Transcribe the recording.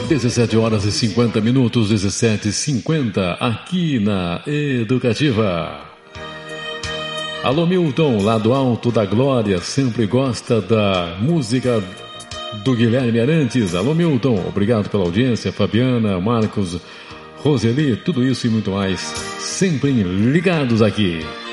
17 horas e 50 minutos, 17h50, aqui na Educativa. Alô Milton, lá do Alto da Glória, sempre gosta da música do Guilherme Arantes. Alô Milton, obrigado pela audiência. Fabiana, Marcos, Roseli, tudo isso e muito mais, sempre ligados aqui.